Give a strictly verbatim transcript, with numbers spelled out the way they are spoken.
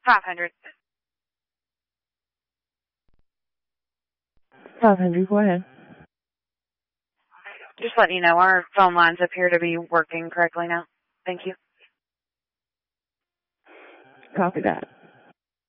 five hundred. five hundred, go ahead. Just letting you know, our phone lines appear to be working correctly now. Thank you. Copy that.